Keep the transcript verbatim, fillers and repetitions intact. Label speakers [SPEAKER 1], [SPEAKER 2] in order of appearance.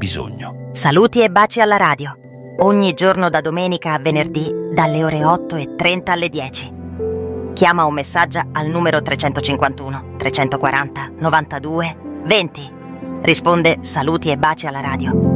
[SPEAKER 1] bisogno.
[SPEAKER 2] Saluti e baci alla radio. Ogni giorno da domenica a venerdì dalle ore otto e trenta alle dieci. Chiama o messaggia al numero trecentocinquantuno trecentoquaranta novantadue venti. Risponde Saluti e baci alla radio.